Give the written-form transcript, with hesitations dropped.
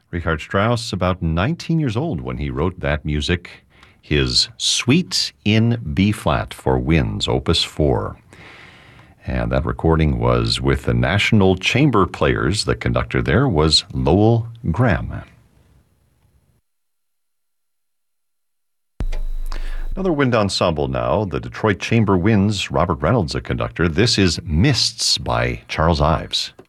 Richard Strauss, about 19 years old when he wrote that music, his Suite in B-flat for Winds, Opus 4. And that recording was with the National Chamber Players. The conductor there was Lowell Graham. Another wind ensemble now, the Detroit Chamber Winds, Robert Reynolds, a conductor. This is Mists by Charles Ives.